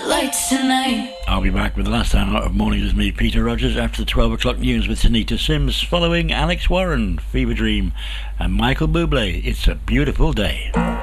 spotlights tonight. I'll be back with the last hour of Mornings with me, Peter Rogers, after the 12 o'clock news with Tanita Sims, following Alex Warren, Fever Dream, and Michael Bublé, It's a Beautiful Day.